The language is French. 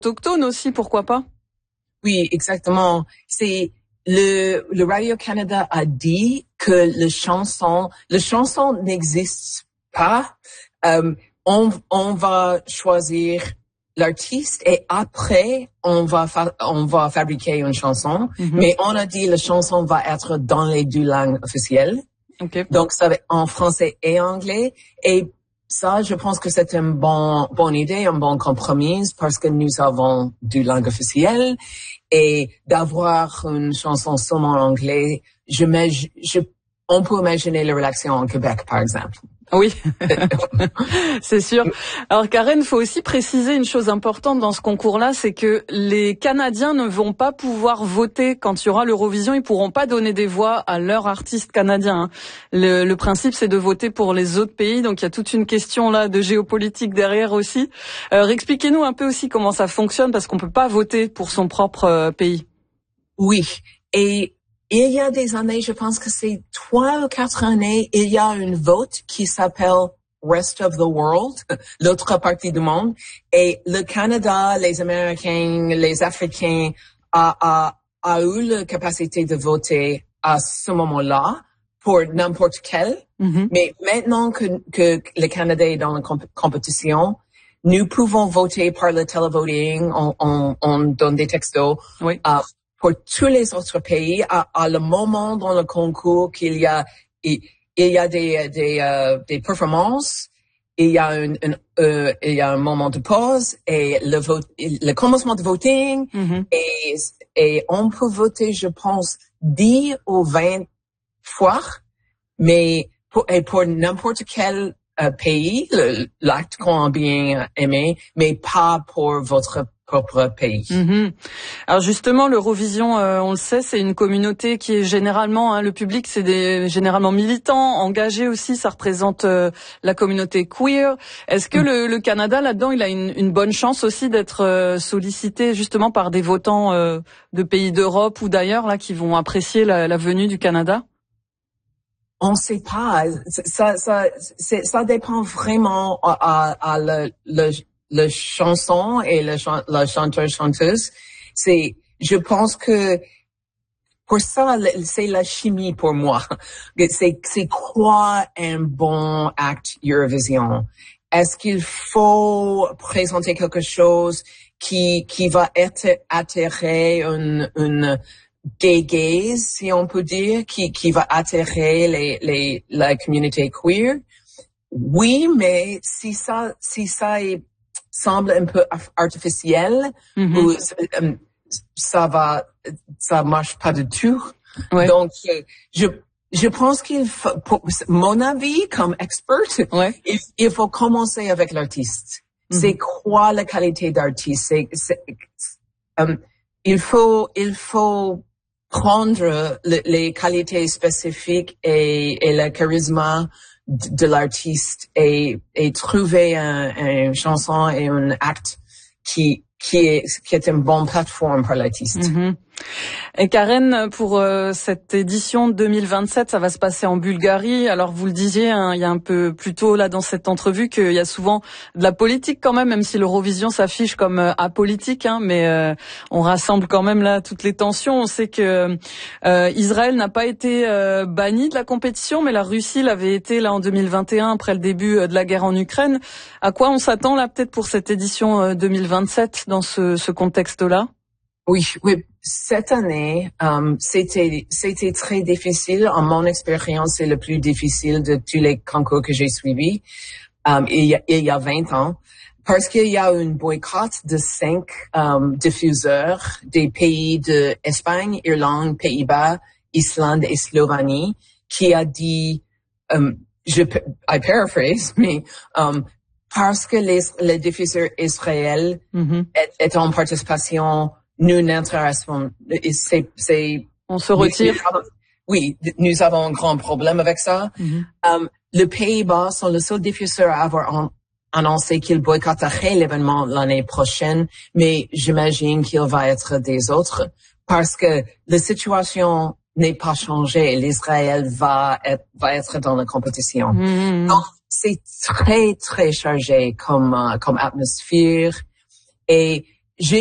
autochtones aussi, pourquoi pas? Oui, exactement. C'est le Radio-Canada a dit que le chanson n'existe pas. On va choisir l'artiste et après on va fabriquer une chanson. Mais on a dit la chanson va être dans les deux langues officielles. Okay. Donc ça va être en français et anglais. Et ça, je pense que c'est une bonne idée, un bon compromis parce que nous avons deux langues officielles et d'avoir une chanson seulement en anglais, on peut imaginer les relations en Québec, par exemple. Oui, c'est sûr. Alors Karen, il faut aussi préciser une chose importante dans ce concours-là, c'est que les Canadiens ne vont pas pouvoir voter quand il y aura l'Eurovision. Ils pourront pas donner des voix à leur artiste canadien. Le principe, c'est de voter pour les autres pays. Donc il y a toute une question là de géopolitique derrière aussi. Expliquez-nous un peu aussi comment ça fonctionne, parce qu'on peut pas voter pour son propre pays. Oui, et il y a des années, je pense que c'est 3 ou 4 années, il y a une vote qui s'appelle Rest of the World, l'autre partie du monde. Et le Canada, les Américains, les Africains a eu la capacité de voter à ce moment-là pour n'importe quel. Mais maintenant que le Canada est dans la compétition, nous pouvons voter par le televoting, on donne des textos. Oui. Pour tous les autres pays, à le moment dans le concours qu'il y a, il y a des performances, il y a un moment de pause et le commencement de voting et on peut voter, je pense, 10 ou 20 fois, mais pour n'importe quel pays, l'acte qu'on a bien aimé, mais pas pour votre propre pays. Alors justement, l'Eurovision, on le sait, c'est une communauté qui est généralement, le public, c'est généralement militants, engagés aussi. Ça représente la communauté queer. Est-ce que le Canada, là-dedans, il a une bonne chance aussi d'être sollicité justement par des votants de pays d'Europe ou d'ailleurs là qui vont apprécier la venue du Canada? On sait pas. Ça dépend vraiment à le chanson et la chanteuse. Je pense que pour ça, c'est la chimie pour moi. C'est quoi un bon acte Eurovision? Est-ce qu'il faut présenter quelque chose qui va attirer une gay gaze, si on peut dire, qui va attirer la communauté queer? Oui, mais si ça semble un peu artificiel, ou ça marche pas du tout. Ouais. Donc, je pense qu'il faut, pour mon avis, comme expert, il faut commencer avec l'artiste. C'est quoi la qualité d'artiste? Il faut prendre les qualités spécifiques et le charisme de l'artiste et trouver une chanson et un acte qui est une bonne plateforme pour l'artiste. Et Karen, pour cette édition 2027, ça va se passer en Bulgarie. Alors vous le disiez, il y a un peu plus tôt là dans cette entrevue qu'il y a souvent de la politique quand même si l'Eurovision s'affiche comme apolitique, mais on rassemble quand même là toutes les tensions. On sait que Israël n'a pas été banni de la compétition, mais la Russie l'avait été là en 2021 après le début de la guerre en Ukraine. À quoi on s'attend là peut-être pour cette édition 2027 dans ce contexte-là? Oui. Cette année, c'était très difficile. En mon expérience, c'est le plus difficile de tous les concours que j'ai suivis il y a 20 ans. Parce qu'il y a un boycott de 5 diffuseurs des pays de Espagne, Irlande, Pays-Bas, Islande et Slovénie qui a dit, I paraphrase, mais parce que les diffuseurs israéliens étaient en participation, nous n'intéressons. On se retire. Oui, nous avons un grand problème avec ça. Les Pays-Bas sont le seul diffuseur à avoir annoncé qu'il boycotterait l'événement l'année prochaine, mais j'imagine qu'il va être des autres parce que la situation n'est pas changée. L'Israël va être dans la compétition. Donc, c'est très, très chargé comme atmosphère. Et